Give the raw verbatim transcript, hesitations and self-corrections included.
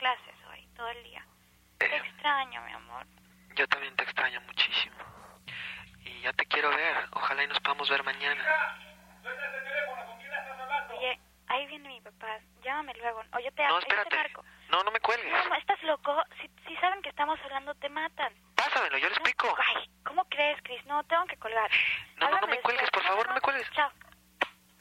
clases hoy, todo el día. Eh, Te extraño, mi amor. Yo también te extraño muchísimo. Y ya te quiero ver. Ojalá y nos podamos ver mañana. Oye, ahí viene mi papá. Llámame luego. Oye, te, No, yo espérate. te marco. No, no me cuelgues. No, no, ¿estás loco? Si, si saben que estamos hablando, te matan. Pásamelo, yo le No, explico. ay, ¿cómo crees, Chris? No, tengo que colgar. No, no, no Háblame me cuelgues, después. por favor, no me cuelgues. Chao.